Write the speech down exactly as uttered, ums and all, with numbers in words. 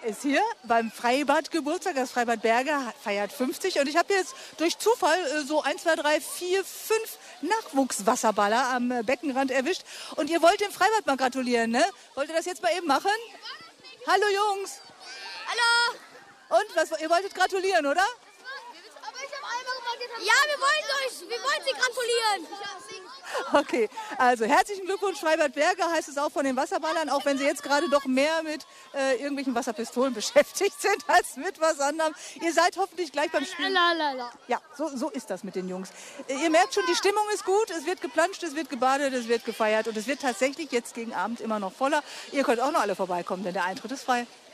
ist hier beim Freibad Geburtstag. Das Freibad Berge feiert fünfzig. Und ich habe jetzt durch Zufall äh, so eins, zwei, drei, vier, fünf Nachwuchswasserballer am äh, Beckenrand erwischt. Und ihr wollt dem Freibad mal gratulieren, ne? Wollt ihr das jetzt mal eben machen? Hallo Jungs. Hallo. Und, was, ihr wolltet gratulieren, oder? Ja, wir wollen euch, wir wollen Sie gratulieren. Okay, also herzlichen Glückwunsch Freibad Berge, heißt es auch von den Wasserballern, auch wenn sie jetzt gerade doch mehr mit äh, irgendwelchen Wasserpistolen beschäftigt sind als mit was anderem. Ihr seid hoffentlich gleich beim Spielen. Lalalala. Ja, so, so ist das mit den Jungs. Äh, ihr merkt schon, die Stimmung ist gut, es wird geplanscht, es wird gebadet, es wird gefeiert und es wird tatsächlich jetzt gegen Abend immer noch voller. Ihr könnt auch noch alle vorbeikommen, denn der Eintritt ist frei.